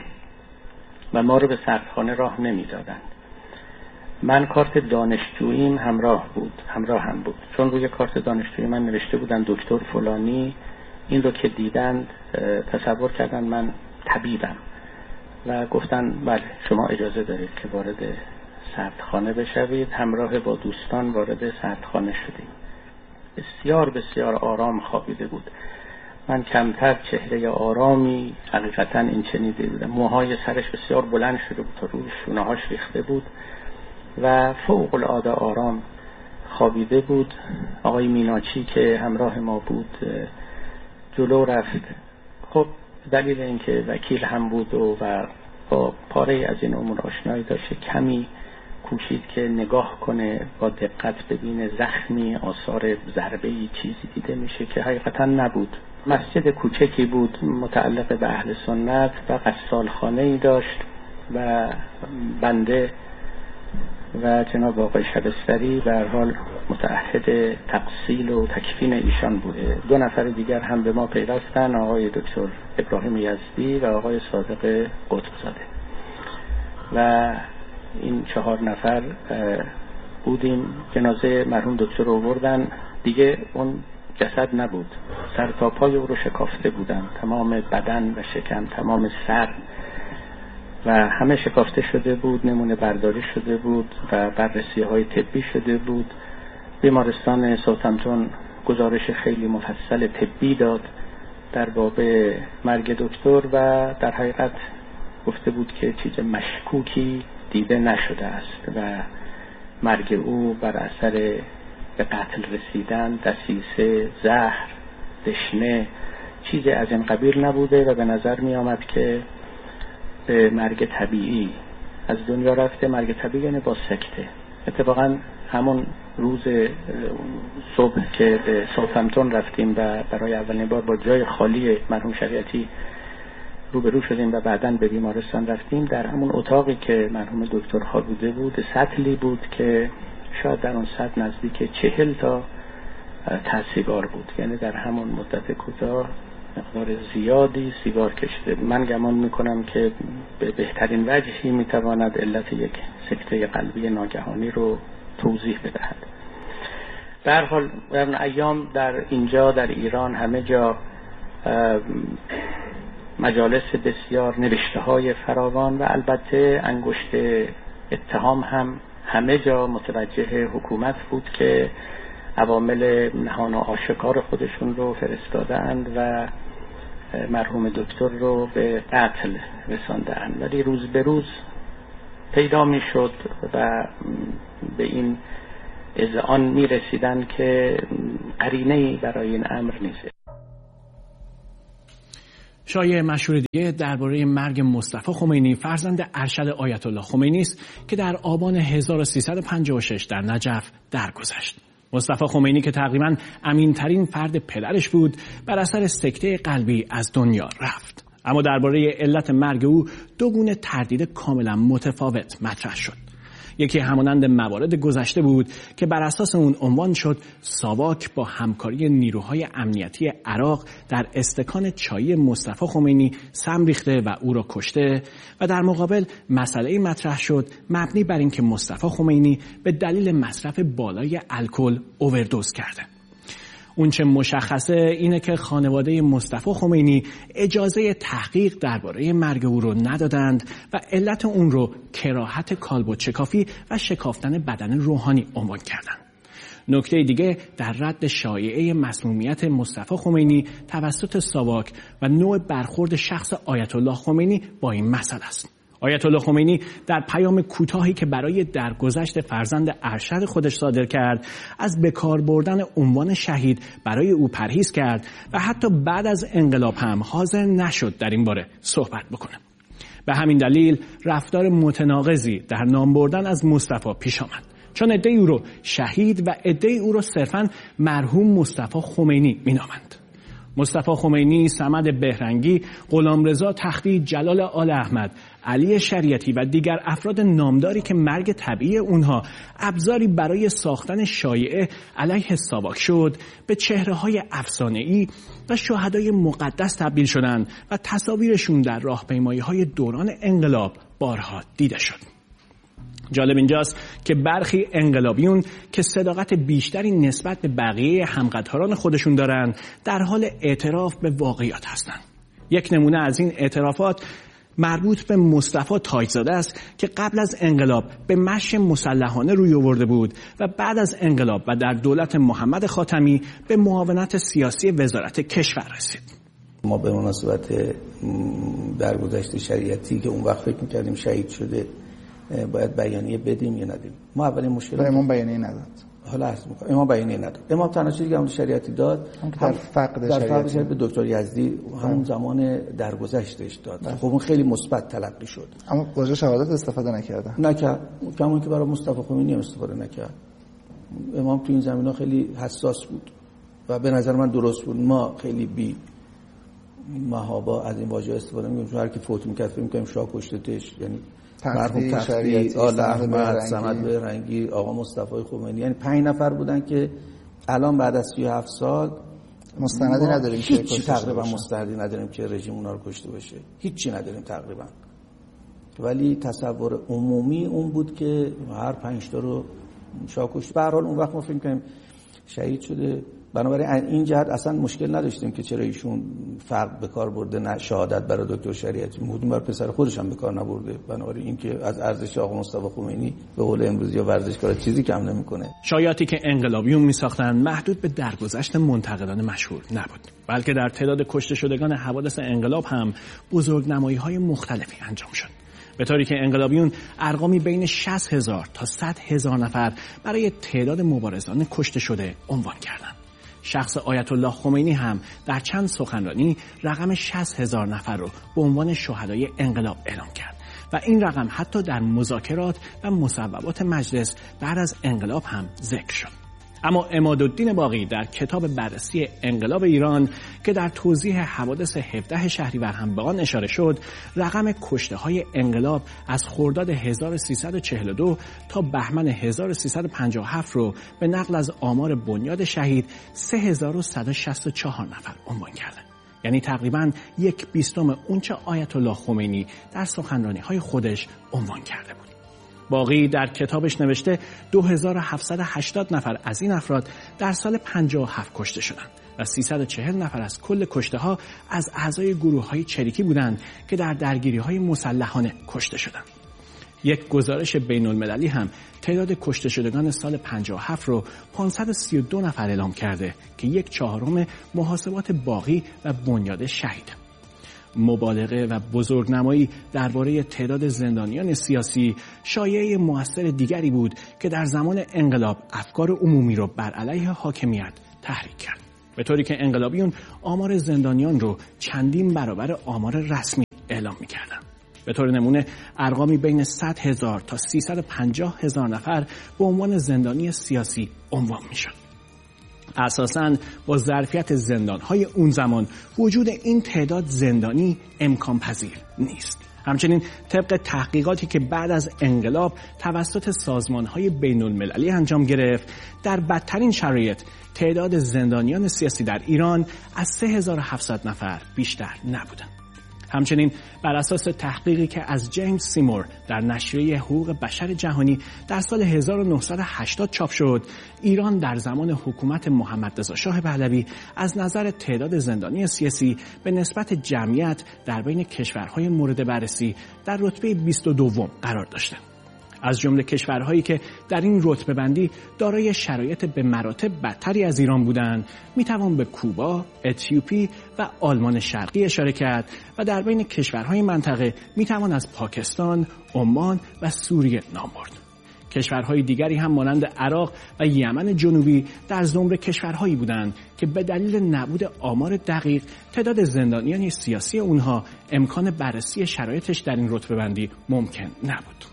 و ما رو به سردخانه راه نمی‌دادن. من کارت دانشجوییم همراهم بود، چون روی کارت دانشجویی من نوشته بودن دکتر فلانی. این رو که دیدند تصور کردن من طبیبم و گفتن بله شما اجازه دارید که وارد سردخانه بشوید. همراه با دوستان وارد سردخانه شدیم. بسیار بسیار آرام خوابیده بود. من کمتر چهره آرامی حقیقتا این چنین دیده بودم. موهای سرش بسیار بلند شده بود تا روی شونه‌هاش ریخته بود و فوق العاده آرام خوابیده بود. آقای میناچی که همراه ما بود جلو رفت. خب دلیل اینکه وکیل هم بود و با پاره از این امور آشنایی داشت، کمی کوشید که نگاه کنه، با دقت ببینه زخمی، آثار ضربه‌ای چیزی دیده میشه که حقیقتا نبود. مسجد کوچکی بود متعلق به اهل سنت و غسالخانه‌ای داشت و بنده و جناب آقای شبستری به هر حال متعهد تقصیل و تکفین ایشان بوده. 2 نفر دیگر هم به ما پیوستن، آقای دکتر ابراهیم یزدی و آقای صادق قطبزاده و این 4 نفر بودیم. جنازه مرحوم دکتر رو آوردن، دیگه اون جسد نبود، سر تا پای او رو شکافته بودن، تمام بدن و شکم، تمام سر و همه شکافته شده بود، نمونه برداری شده بود و بررسی های طبی شده بود. بیمارستان ساوثهمپتون گزارش خیلی مفصل طبی داد در باب مرگ دکتر و در حقیقت گفته بود که چیز مشکوکی دیده نشده است و مرگ او بر اثر به قتل رسیدن، دسیسه، زهر، دشنه، چیزی از این قبیل نبوده و به نظر می آمد که به مرگ طبیعی از دنیا رفته. مرگ طبیعی یعنی با سکته. اتفاقا همون روز صبح که به ساوثهمپتون رفتیم و برای اولین بار با جای خالی مرحوم شریعتی روبرو شدیم و بعداً به بیمارستان رفتیم، در همون اتاقی که مرحوم دکتر خوابیده بود سطلی بود که شاید در اون سطل نزدیک 40 تا سیگار بود، یعنی در همون مدت کوتاه مقدار زیادی سیگار کشیده. من گمان میکنم که به بهترین وجهی میتواند علت یک سکته قلبی ناگهانی رو توضیح بدهد. به هر حال در ایام در اینجا در ایران همه جا مجالس بسیار، نوشته های فراوان و البته انگشت اتهام هم همه جا متوجه حکومت بود که عوامل نهان و آشکار خودشون رو فرستادند و مرحوم دکتر رو به قتل رساندند. ولی روز به روز پیدا می شد و به این اذعان میرسیدن که قرینه‌ای برای این امر نیست. شایعه مشهور دیگه درباره مرگ مصطفی خمینی فرزند ارشد آیت الله خمینی است که در آبان 1356 در نجف درگذشت. مصطفی خمینی که تقریباً امین‌ترین فرد پدرش بود، بر اثر سکته قلبی از دنیا رفت. اما درباره علت مرگ او دو گونه تردید کاملا متفاوت مطرح شد. یکی همانند موارد گذشته بود که بر اساس اون عنوان شد ساواک با همکاری نیروهای امنیتی عراق در استکان چایی مصطفی خمینی سم ریخته و او را کشته، و در مقابل مسئله مطرح شد مبنی بر اینکه مصطفی خمینی به دلیل مصرف بالای الکل اووردوز کرده. اون چه مشخصه اینه که خانواده مصطفی خمینی اجازه تحقیق درباره مرگ او رو ندادند و علت اون رو کراهت کالبد شکافی و شکافتن بدن روحانی عنوان کردند. نکته دیگه در رد شایعه مسمومیت مصطفی خمینی توسط ساواک و نوع برخورد شخص آیت الله خمینی با این مسئله است. آیت الله خمینی در پیام کوتاهی که برای درگذشت فرزند ارشد خودش صادر کرد از بکار بردن عنوان شهید برای او پرهیز کرد و حتی بعد از انقلاب هم حاضر نشد در این باره صحبت بکنه. به همین دلیل رفتار متناقضی در نام بردن از مصطفی پیش آمد، چون عده‌ای او رو شهید و عده‌ای او رو صرفاً مرحوم مصطفی خمینی مینامند. مصطفی خمینی، صمد بهرنگی، غلامرضا تختی، جلال آل احمد، علی شریعتی و دیگر افراد نامداری که مرگ طبیعی اونها ابزاری برای ساختن شایعه علیه ساواک شد، به چهره‌های افسانه‌ای و شهدای مقدس تبدیل شدند و تصاویرشون در راهپیمایی‌های دوران انقلاب بارها دیده شد. جالب اینجاست که برخی انقلابیون که صداقت بیشتری نسبت به بقیه همقطاران خودشون دارن در حال اعتراف به واقعیات هستن. یک نمونه از این اعترافات مربوط به مصطفی تاجزاده است که قبل از انقلاب به مشی مسلحانه روی آورده بود و بعد از انقلاب و در دولت محمد خاتمی به معاونت سیاسی وزارت کشور رسید. ما به مناسبت درگذشت شریعتی که اون وقت فکر می‌کردیم شهید شده باید بیانیه بدیم یا ندیم. ما اولین مشکل امام بیانیه نداد. حالا عرض می‌کنم امام بیانیه نداد. امام تنها چیزی که شریعتی داد در فقد شریعتی به دکتر یزدی همون زمان درگذشتش داد. خب اون خیلی مثبت تلقی شد. اما واژه شهادت استفاده نکرد. کمون که برای مصطفی خمینی هم استفاده نکرد. امام تو این زمینه خیلی حساس بود و به نظر من درست بود. ما خیلی بی محابا از این واژه استفاده می‌کنیم، چون هر کی فوت می‌کرد فکر می‌کنیم شاه کشته‌اش، یعنی مرحوم تختی، آل احمد، صمد بهرنگی، آقا مصطفی خمینی، یعنی 5 نفر بودن که الان بعد از 37 سال مستندی نداریم که تقریبا مستندی نداریم که رژیم اونا رو کشته باشه. هیچی نداریم تقریبا. ولی تصور عمومی اون بود که هر 5 تا رو شاه کشته. به هر حال اون وقت ما فکر کنیم شهید شده. بنابراین این جهت اصلا مشکل نداشتیم که چرا ایشون فرق به کار برده، نه شهادت برای دکتر شریعتی بودیم، برای پسر خودش هم به کار نبرده. بنابراین این که از ارزش آقا مصطفی خمینی به قول امروزی ورزشکار چیزی کم نمیکنه. شایعاتی که انقلابیون میساختن محدود به درگذشت منتقدان مشهور نبود، بلکه در تعداد کشته شدگان حوادث انقلاب هم بزرگنمایی‌های مختلفی انجام شد، به طوری که انقلابیون ارقامی بین 60,000 تا 100,000 نفر برای تعداد مبارزان کشته شده عنوان کردند. شخص آیت الله خمینی هم در چند سخنرانی رقم 60,000 نفر رو به عنوان شهدای انقلاب اعلام کرد و این رقم حتی در مذاکرات و مصوبات مجلس بعد از انقلاب هم ذکر شد. اما عمادالدین باقی در کتاب بررسی انقلاب ایران که در توضیح حوادث 17 شهریور هم به آن اشاره شد، رقم کشته‌های انقلاب از خرداد 1342 تا بهمن 1357 رو به نقل از آمار بنیاد شهید 3164 نفر عنوان کرده. یعنی تقریباً 1/20 اونچه آیت الله خمینی در سخنرانی‌های خودش عنوان کرده بود. باقی در کتابش نوشته 2780 نفر از این افراد در سال 57 کشته شدند و 340 نفر از کل کشته ها از اعضای گروه های چریکی بودند که در درگیری های مسلحانه کشته شدند. یک گزارش بین المللی هم تعداد کشته شدگان سال 57 رو 532 نفر اعلام کرده که 1/4 محاسبات باقی و بنیاد شهید. مبالغه و بزرگنمایی درباره تعداد زندانیان سیاسی شایعه مؤثر دیگری بود که در زمان انقلاب افکار عمومی رو بر علیه حاکمیت تحریک کرد، به طوری که انقلابیون آمار زندانیان رو چندین برابر آمار رسمی اعلام می‌کردند. به طور نمونه ارقامی بین 100,000 تا 350,000 نفر به عنوان زندانی سیاسی عنوان می‌شد. اساساً با ظرفیت زندان‌های اون زمان وجود این تعداد زندانی امکان پذیر نیست. همچنین طبق تحقیقاتی که بعد از انقلاب توسط سازمان‌های بین‌المللی انجام گرفت، در بدترین شرایط تعداد زندانیان سیاسی در ایران از 3700 نفر بیشتر نبودند. همچنین بر اساس تحقیقی که از جیمز سیمور در نشریه حقوق بشر جهانی در سال 1980 چاپ شد، ایران در زمان حکومت محمد رضا شاه پهلوی از نظر تعداد زندانی سیاسی به نسبت جمعیت در بین کشورهای مورد بررسی در رتبه 22 قرار داشته. از جمله کشورهایی که در این رتبه بندی دارای شرایط به مراتب بدتری از ایران بودند میتوان به کوبا، اتیوپی و آلمان شرقی اشاره کرد و در بین کشورهای منطقه میتوان از پاکستان، عمان و سوریه نام برد. کشورهای دیگری هم مانند عراق و یمن جنوبی در زمره کشورهایی بودند که به دلیل نبود آمار دقیق تعداد زندانیان سیاسی اونها امکان بررسی شرایطش در این رتبه بندی ممکن نبود.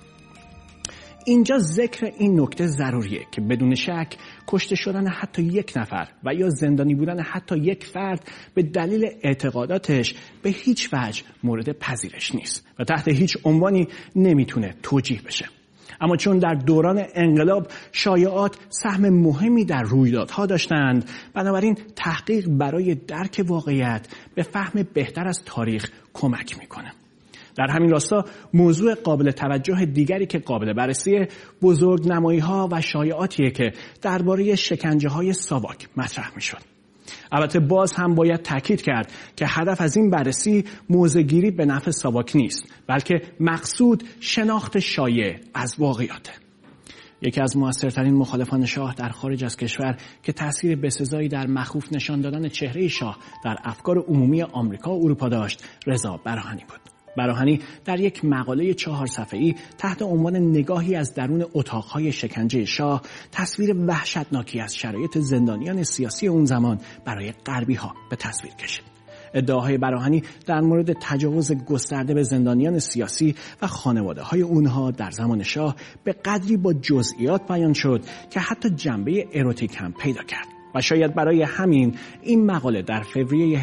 اینجا ذکر این نکته ضروریه که بدون شک کشته شدن حتی یک نفر و یا زندانی بودن حتی یک فرد به دلیل اعتقاداتش به هیچ وجه مورد پذیرش نیست و تحت هیچ عنوانی نمیتونه توجیه بشه. اما چون در دوران انقلاب شایعات سهم مهمی در رویدادها داشتند، بنابراین تحقیق برای درک واقعیت به فهم بهتر از تاریخ کمک میکنه. در همین راستا موضوع قابل توجه دیگری که قابل بررسی بزرگنمایی‌ها و شایعاتیه که درباره شکنجه‌های ساواک مطرح می‌شد. البته باز هم باید تاکید کرد که هدف از این بررسی موضع‌گیری به نفع ساواک نیست، بلکه مقصود شناخت شایع از واقعیاته. یکی از موثرترین مخالفان شاه در خارج از کشور که تأثیر بسزایی در مخوف نشان دادن چهره شاه در افکار عمومی آمریکا و اروپا داشت، رضا براهنی بود. براهنی در یک مقاله 4 صفحه‌ای تحت عنوان نگاهی از درون اتاقهای شکنجه شاه تصویر وحشتناکی از شرایط زندانیان سیاسی اون زمان برای غربی‌ها به تصویر کشید. ادعاهای براهنی در مورد تجاوز گسترده به زندانیان سیاسی و خانواده‌های اونها در زمان شاه به قدری با جزئیات بیان شد که حتی جنبه اروتیک هم پیدا کرد. و شاید برای همین این مقاله در فوریه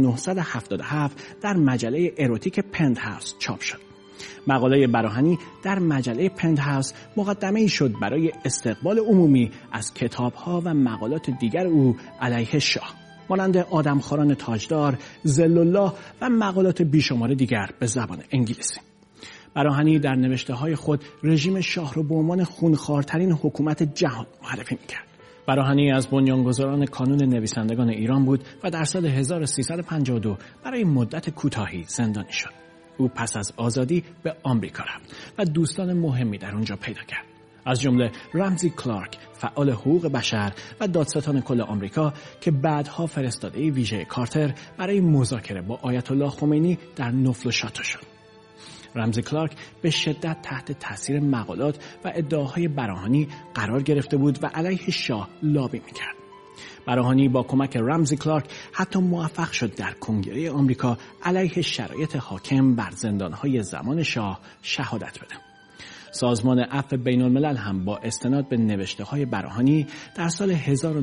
1977 در مجله اروتیک پنتهاوس چاپ شد. مقاله براهنی در مجله پنتهاوس مقدمه‌ای شد برای استقبال عمومی از کتاب‌ها و مقالات دیگر او علیه شاه، مانند آدمخواران تاجدار، ذل‌الله و مقالات بیشمار دیگر به زبان انگلیسی. براهنی در نوشته‌های خود رژیم شاه را به عنوان خونخوارترین حکومت جهان معرفی می‌کرد. براهنی از بنیانگذاران کانون نویسندگان ایران بود و در سال 1352 برای مدت کوتاهی زندانی شد. او پس از آزادی به آمریکا رفت و دوستان مهمی در اونجا پیدا کرد، از جمله رمزی کلارک، فعال حقوق بشر و دادستان کل آمریکا که بعدها فرستاده ویژه کارتر برای مذاکره با آیت الله خمینی در نفل و شاتا شد. رمزی کلارک به شدت تحت تاثیر مقالات و ادعاهای براهنی قرار گرفته بود و علیه شاه لابی میکرد. براهنی با کمک رمزی کلارک حتی موفق شد در کنگره آمریکا علیه شرایط حاکم بر زندانهای زمان شاه شهادت بده. سازمان عفو بین‌الملل هم با استناد به نوشته‌های براهنی در سال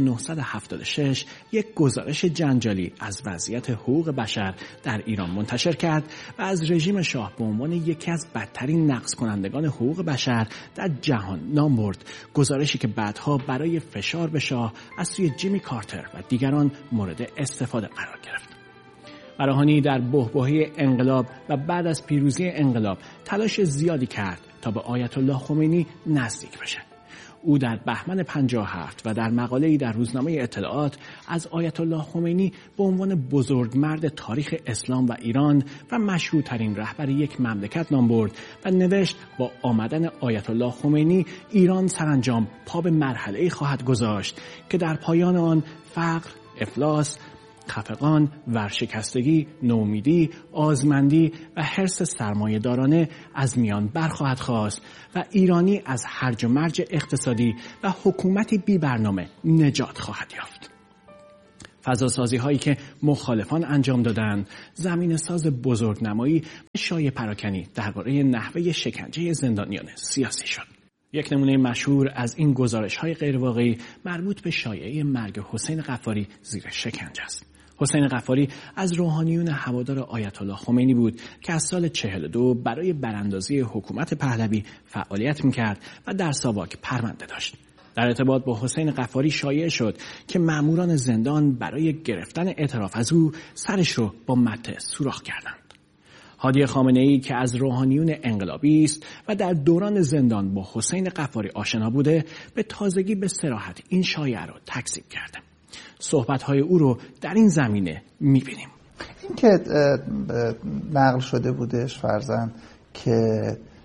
1976 یک گزارش جنجالی از وضعیت حقوق بشر در ایران منتشر کرد و از رژیم شاه به عنوان یکی از بدترین نقض کنندگان حقوق بشر در جهان نام برد، گزارشی که بعدها برای فشار به شاه از سوی جیمی کارتر و دیگران مورد استفاده قرار گرفت. براهنی در بحبوحه انقلاب و بعد از پیروزی انقلاب تلاش زیادی کرد تا به آیت الله خمینی نزدیک بشه. او در بهمن 57 و در مقاله‌ای در روزنامه اطلاعات از آیت الله خمینی به عنوان بزرگمرد تاریخ اسلام و ایران و مشروع‌ترین رهبر یک مملکت نام برد و نوشت با آمدن آیت الله خمینی ایران سرانجام پا به مرحله‌ای خواهد گذاشت که در پایان آن فقر، افلاس خفقان، ورشکستگی، نومیدی، آزمندی و حرص سرمایه‌دارانه از میان برخواهد خاست و ایرانی از هرج و مرج اقتصادی و حکومتی بی برنامه نجات خواهد یافت. فضاسازی هایی که مخالفان انجام دادند، زمین ساز بزرگنمایی و شایعه پراکنی درباره نحوه شکنجه زندانیان سیاسی شد. یک نمونه مشهور از این گزارش‌های غیرواقعی مربوط به شایعه مرگ حسین غفاری زیر شکنجه است. حسین غفاری از روحانیون هوادار آیت الله خمینی بود که از سال 42 برای براندازی حکومت پهلوی فعالیت می‌کرد و در ساواک پرونده داشت. در ارتباط با حسین غفاری شایع شد که ماموران زندان برای گرفتن اعتراف از او سرش رو با مته سوراخ کردند. هادی خامنه‌ای که از روحانیون انقلابی است و در دوران زندان با حسین غفاری آشنا بوده، به تازگی به صراحت این شایعه رو تکذیب کرده. صحبت‌های او رو در این زمینه می‌بینیم. این که نقل شده بودش فرضاً که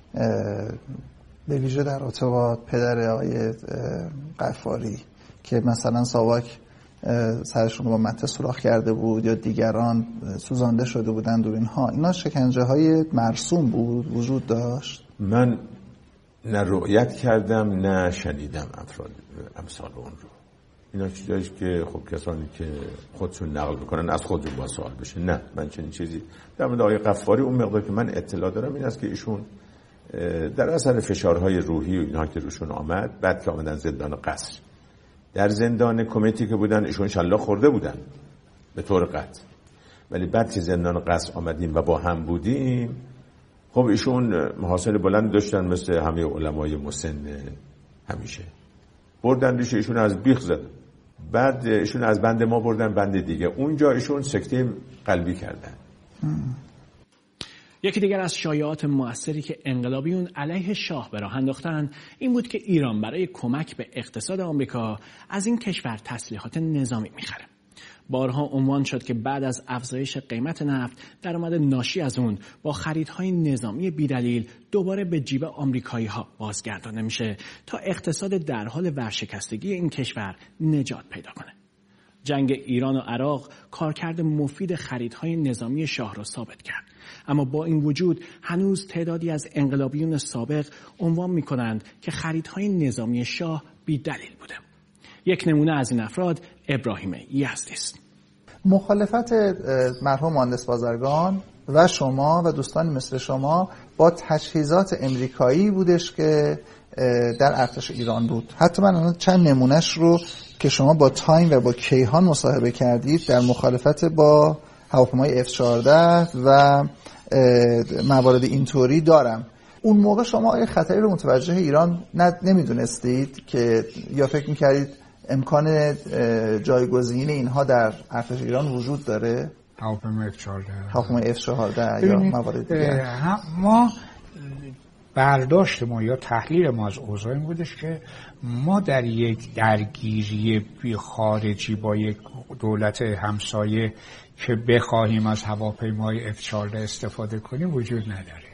به ویژه در ارتباط پدر آقای غفاری که مثلا ساواک سرشون رو با مته سوراخ کرده بود یا دیگران سوزانده شده بودند و اینا شکنجه های مرسوم بود، وجود داشت؟ من نه رؤیت کردم نه شنیدم افراد امثال اون رو. اینا چیزایی که خب کسانی که خودشون نقل میکنن از خودشون با سوال بشه. نه، من چنین چیزی در مورد آقای غفاری اون مقدار که من اطلاع دارم این است که ایشون در اثر فشارهای روحی و اینها که روشون آمد، بعد که آمدن زندان قصر، در زندان کمیتی که بودن ایشون شلاق خورده بودن به طور قطع، ولی بعد که زندان قصر آمدیم و با هم بودیم، خب ایشون محاصره بلند داشتن مثل همه علمای مسن همیشه، بردن ریش ایشون از بیخ زدن، بعد ایشون از بند ما بردن بند دیگه، اونجا ایشون سکته قلبی کردن. یکی دیگر از شایعات مؤثری که انقلابیون علیه شاه به راه انداختن این بود که ایران برای کمک به اقتصاد آمریکا از این کشور تسلیحات نظامی میخره. بارها عنوان شد که بعد از افزایش قیمت نفت، درآمد ناشی از اون با خریدهای نظامی بی‌دلیل دوباره به جیب آمریکایی‌ها بازگردانده میشه تا اقتصاد در حال ورشکستگی این کشور نجات پیدا کنه. جنگ ایران و عراق کارکرد مفید خریدهای نظامی شاه را ثابت کرد، اما با این وجود هنوز تعدادی از انقلابیون سابق عنوان می‌کنند که خریدهای نظامی شاه بی‌دلیل بوده. یک نمونه از این افراد ابراهیم یزدی است. مخالفت مرحوم مهندس بازرگان و شما و دوستان مثل شما با تجهیزات امریکایی بودش که در ارتش ایران بود. حتی من چند نمونهش رو که شما با تایم و با کیهان مصاحبه کردید در مخالفت با هواپیمای F-14 و موارد اینطوری دارم. اون موقع شما آیا خطری رو متوجه ایران نمیدونستید که یا فکر میکردید امکان جایگزین اینها در ارتش ایران وجود داره؟ هواپیمای F-14 یا موارد دیگه. ما برداشت ما یا تحلیل ما از اوضاع این بودش که ما در یک درگیری خارجی با یک دولت همسایه که بخواهیم از هواپیمای F-14 استفاده کنیم وجود نداره.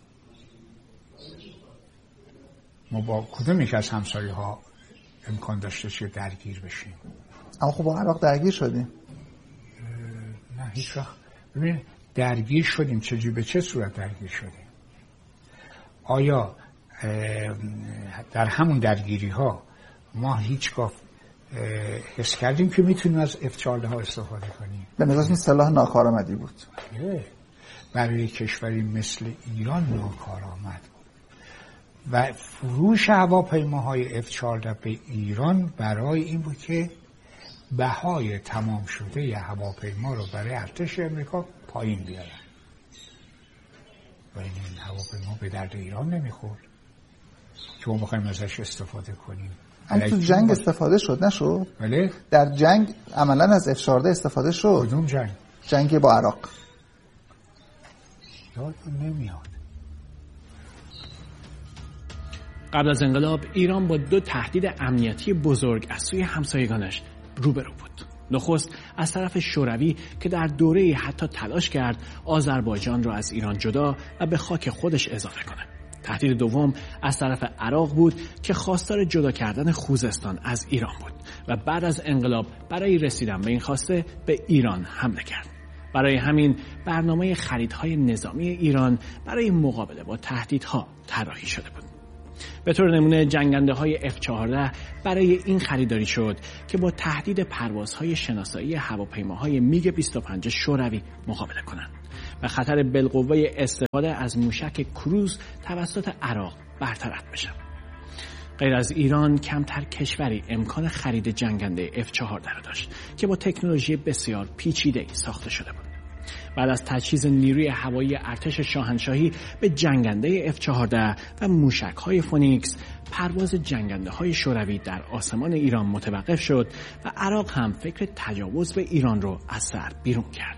ما با کدوم یک از همسایه ها امکان داشته که درگیر بشیم؟ اما خب با عراق درگیر شدیم. نه هیچ وقت. ببین درگیر شدیم چجوری، به چه صورت درگیر شدیم؟ آیا در همون درگیری ها ما هیچگاه حس کردیم که میتونیم از F-14 ها استفاده کنیم؟ به نظر این سلاح ناکارآمدی بود. برای کشوری مثل ایران ناکارآمد بود و فروش هواپیماهای F-14 به ایران برای این بود که بهای تمام شده ی هواپیما رو برای ارتش امریکا پایین بیارن و این هواپیما به درد ایران نمیخورد که ما بخوایم ازش استفاده کنیم. اما تو جنگ استفاده شد نشد؟ بله؟ در جنگ عملا از F-14 استفاده شد. کدوم جنگ؟ جنگ با عراق. یادم نمیاد. قبل از انقلاب ایران با دو تهدید امنیتی بزرگ از سوی همسایگانش روبرو بود. نخست از طرف شوروی که در دوره‌ای حتی تلاش کرد آذربایجان را از ایران جدا و به خاک خودش اضافه کنه. تهدید دوم از طرف عراق بود که خواستار جدا کردن خوزستان از ایران بود و بعد از انقلاب برای رسیدن به این خواسته به ایران حمله کرد. برای همین برنامه خریدهای نظامی ایران برای مقابله با تهدیدها طراحی شده بود. به طور نمونه جنگنده‌های F-14 برای این خریداری شد که با تهدید پروازهای شناسایی هواپیماهای میگ 25 شوروی مقابله کنند و خطر بالقوه استفاده از موشک کروز توسط عراق برطرف بشه. غیر از ایران کمتر کشوری امکان خرید جنگنده F-14 را داشت که با تکنولوژی بسیار پیچیده‌ای ساخته شده بود. بعد از تجهیز نیروی هوایی ارتش شاهنشاهی به جنگنده F-14 و موشک‌های فونیکس، پرواز جنگنده‌های شوروی در آسمان ایران متوقف شد و عراق هم فکر تجاوز به ایران رو از سر بیرون کرد.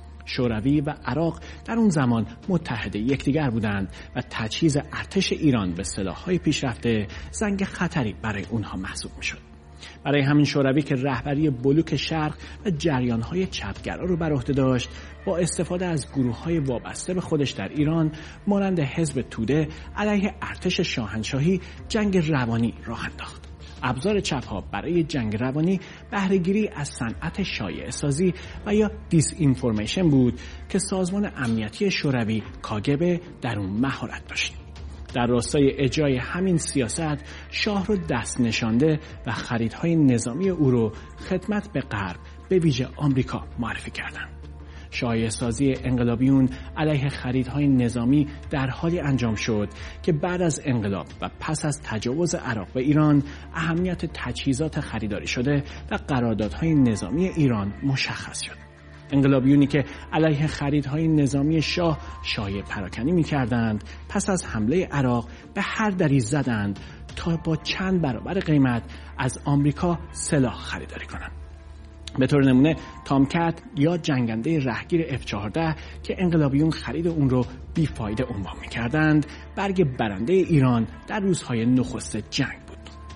شوروی و عراق در اون زمان متحد یکدیگر بودند و تجهیز ارتش ایران به سلاح‌های پیشرفته زنگ خطری برای اونها محسوب می‌شد. برای همین شوروی که رهبری بلوک شرق و جریان‌های چپگرا رو بر عهده داشت، با استفاده از گروه‌های وابسته به خودش در ایران مانند حزب توده علیه ارتش شاهنشاهی جنگ روانی راه انداخت. ابزار چپ‌ها برای جنگ روانی بهره‌گیری از صنعت شایعه سازی و یا دیس اینفورمیشن بود که سازمان امنیتی شوروی کاگب در اون مهارت داشت. در راستای اجرای همین سیاست شاه رو دست نشانده و خریدهای نظامی او رو خدمت به غرب به ویژه آمریکا معرفی کردند. شایعه سازی انقلابیون علیه خریدهای نظامی در حالی انجام شد که بعد از انقلاب و پس از تجاوز عراق به ایران اهمیت تجهیزات خریداری شده و قراردادهای نظامی ایران مشخص شد. انقلابیونی که علیه خریدهای نظامی شاه شایعه پراکنی می‌کردند، پس از حمله عراق به هر دری زدند تا با چند برابر قیمت از آمریکا سلاح خریداری کنند. به طور نمونه تامکت یا جنگنده رهگیر F-14 که انقلابیون خرید اون رو بیفایده عنوان می‌کردند، برگ برنده ایران در روزهای نخست جنگ بود.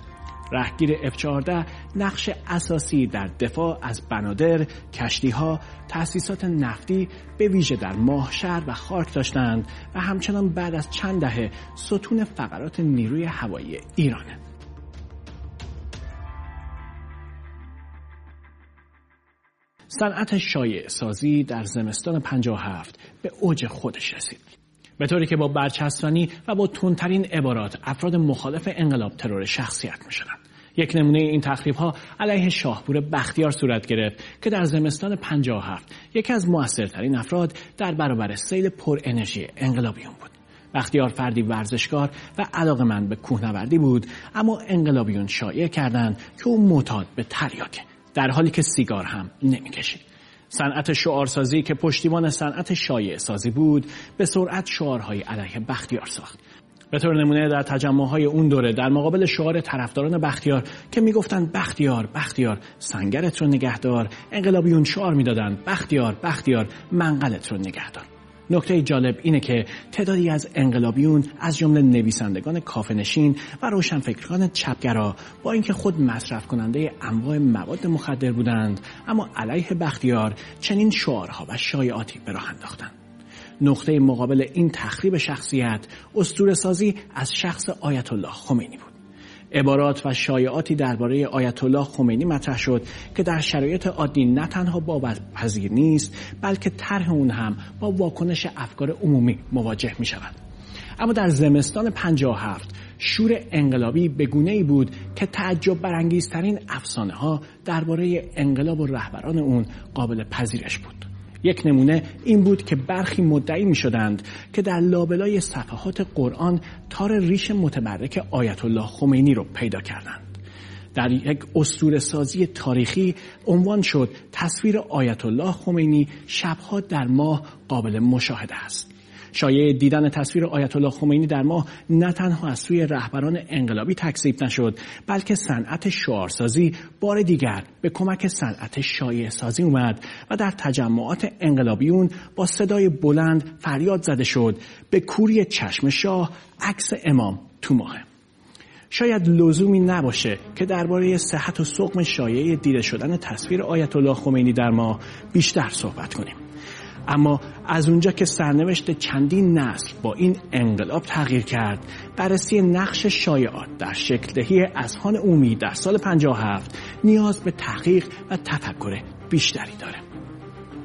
رهگیر F-14 نقش اساسی در دفاع از بنادر، کشتی‌ها، تأسیسات نفتی به ویژه در ماهشهر و خارک داشتند و همچنان بعد از چند دهه ستون فقرات نیروی هوایی ایرانه. صنعت شایعه سازی در زمستان 57 به اوج خودش رسید، به طوری که با برچستانی و با تندترین عبارات افراد مخالف انقلاب ترور شخصیت می‌شدند. یک نمونه این تخریب‌ها علیه شاهپور بختیار صورت گرفت که در زمستان 57 یکی از مؤثرترین افراد در برابر سیل پر انرژی انقلابیون بود. بختیار فردی ورزشکار و علاقه‌مند به کوهنوردی بود، اما انقلابیون شایعه کردند که او معتاد به تریاکه، در حالی که سیگار هم نمی‌کشید. صنعت شعارسازی که پشتیبان صنعت شایعه سازی بود، به سرعت شعارهای علیه بختیار ساخت. به طور نمونه در تجمع‌های اون دوره در مقابل شعار طرفداران بختیار که میگفتند بختیار بختیار سنگرت رو نگهدار، انقلابیون شعار میدادند بختیار بختیار منقلت رو نگهدار. نکته جالب اینه که تعدادی از انقلابیون از جمله نویسندگان کافه‌نشین و روشنفکران چپگرا با اینکه خود مصرف کننده انواع مواد مخدر بودند، اما علیه بختیار چنین شعارها و شایعاتی به راه انداختند. نقطه مقابل این تخریب شخصیت اسطوره‌سازی از شخص آیت الله خمینی بود. عبارات و شایعاتی درباره آیت الله خمینی مطرح شد که در شرایط عادی نه تنها باورپذیر نیست، بلکه طرح اون هم با واکنش افکار عمومی مواجه می شود. اما در زمستان 57 شور انقلابی به گونه‌ای بود که تعجب برانگیزترین افسانه‌ها درباره انقلاب و رهبران اون قابل پذیرش بود. یک نمونه این بود که برخی مدعی می شدند که در لابلای صفحات قرآن تار ریش متبرک آیت الله خمینی رو پیدا کردند. در یک اسطوره‌سازی تاریخی عنوان شد تصویر آیت الله خمینی شبها در ماه قابل مشاهده است. شایعه دیدن تصویر آیت الله خمینی در ماه نه تنها از سوی رهبران انقلابی تکذیب نشد، بلکه صنعت شعارسازی بار دیگر به کمک صنعت شایعه سازی اومد و در تجمعات انقلابیون با صدای بلند فریاد زده شد به کوری چشم شاه عکس امام تو ماهه. شاید لزومی نباشه که درباره صحت و سقم شایعه دیده شدن تصویر آیت الله خمینی در ماه بیشتر صحبت کنیم. اما از اونجا که سرنوشت چندین نسل با این انقلاب تغییر کرد، بررسی نقش شایعات در شکل دهی اذهان عمومی در سال 57 نیاز به تحقیق و تفکر بیشتری داره.